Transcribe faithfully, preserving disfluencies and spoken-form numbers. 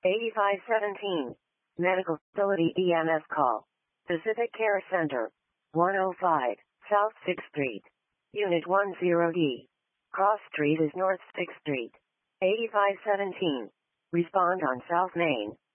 eighty-five seventeen. Medical Facility E M S call. Pacific Care Center. one oh five, South sixth Street. Unit ten D. Cross Street is North sixth Street. eighty-five seventeen. Respond on South Main.